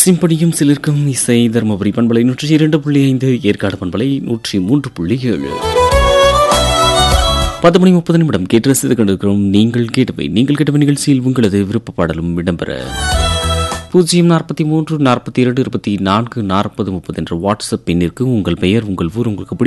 சிம்பனியும் சிலிர்க்கும் இசை தருமபுரி பண்பலை 102.5, ஏற்காடு பண்பலை 103.7. 10:30 கேட்டு ரசித்துக் கொண்டிருக்கிறோம். நீங்கள் கேட்டவை நிகழ்ச்சியில் உங்களது விருப்ப பாடலும் இடம்பெற 043 42 24 40 30 என்ற வாட்ஸ்அப் எண்ணிற்கு உங்கள் பெயர், உங்கள் ஊர், உங்களுக்கு